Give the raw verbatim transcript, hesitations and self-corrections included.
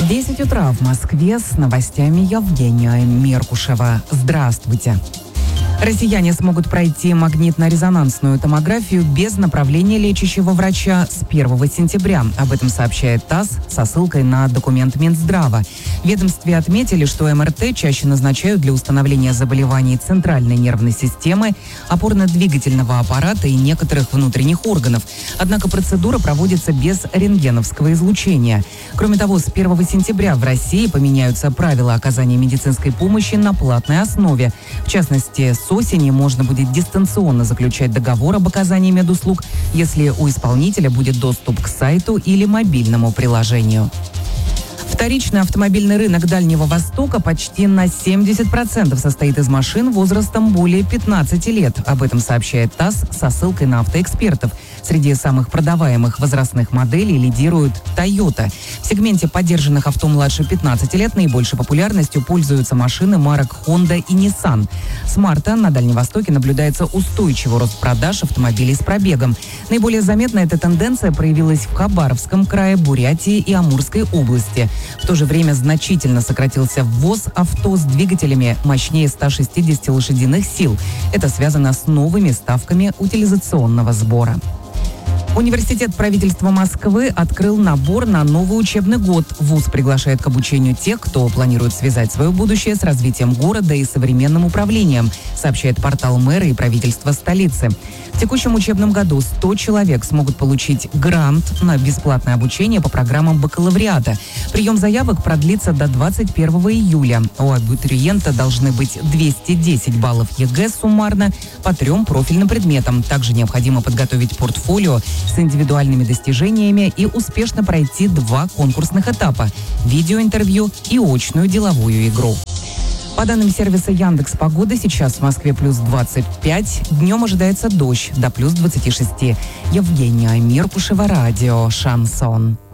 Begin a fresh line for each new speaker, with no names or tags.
десять утра в Москве, с новостями Евгения Меркушева. Здравствуйте. Россияне смогут пройти магнитно-резонансную томографию без направления лечащего врача с первого сентября. Об этом сообщает ТАСС со ссылкой на документ Минздрава. В ведомстве отметили, что МРТ чаще назначают для установления заболеваний центральной нервной системы, опорно-двигательного аппарата и некоторых внутренних органов. Однако процедура проводится без рентгеновского излучения. Кроме того, с первого сентября в России поменяются правила оказания медицинской помощи на платной основе. В частности, с осени можно будет дистанционно заключать договор об оказании медуслуг, если у исполнителя будет доступ к сайту или мобильному приложению. Вторичный автомобильный рынок Дальнего Востока почти на семьдесят процентов состоит из машин возрастом более пятнадцати лет. Об этом сообщает ТАСС со ссылкой на автоэкспертов. Среди самых продаваемых возрастных моделей лидирует Toyota. В сегменте подержанных авто младше пятнадцати лет наибольшей популярностью пользуются машины марок Honda и Nissan. С марта на Дальнем Востоке наблюдается устойчивый рост продаж автомобилей с пробегом. Наиболее заметно эта тенденция проявилась в Хабаровском крае, Бурятии и Амурской области. В то же время значительно сократился ввоз авто с двигателями мощнее ста шестидесяти лошадиных сил. Это связано с новыми ставками утилизационного сбора. Университет правительства Москвы открыл набор на новый учебный год. ВУЗ приглашает к обучению тех, кто планирует связать свое будущее с развитием города и современным управлением, сообщает портал мэра и правительства столицы. В текущем учебном году сто человек смогут получить грант на бесплатное обучение по программам бакалавриата. Прием заявок продлится до двадцать первого июля. У абитуриента должны быть двести десять баллов ЕГЭ суммарно по трем профильным предметам. Также необходимо подготовить портфолио с индивидуальными достижениями и успешно пройти два конкурсных этапа – видеоинтервью и очную деловую игру. По данным сервиса Яндекс.Погода, сейчас в Москве плюс двадцать пять, днем ожидается дождь до плюс двадцати шести. Евгения Меркушева, радио «Шансон».